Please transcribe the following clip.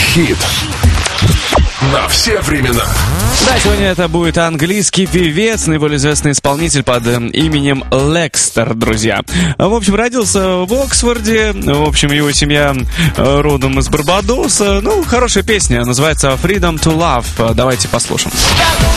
Хит на все времена. Да, сегодня это будет английский певец, наиболее известный исполнитель под именем Лекстер, друзья. В общем, родился в Оксфорде. В общем, его семья родом из Барбадоса. Ну, хорошая песня, называется Freedom to Love. Давайте послушаем.